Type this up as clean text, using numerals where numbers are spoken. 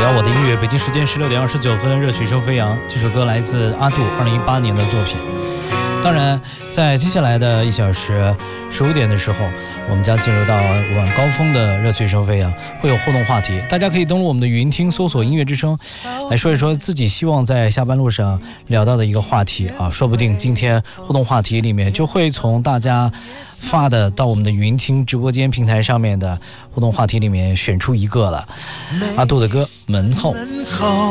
聊我的音乐。北京时间16点29分，热曲声飞扬。这首歌来自阿杜2018年的作品。当然，在接下来的1小时15点的时候，我们将进入到晚高峰的热曲声飞扬，会有互动话题，大家可以登录我们的语音厅，搜索音乐之声，来说一说自己希望在下班路上聊到的一个话题啊，说不定今天互动话题里面就会从大家发的到我们的语音厅直播间平台上面的互动话题里面选出一个了。阿杜的歌《门后》。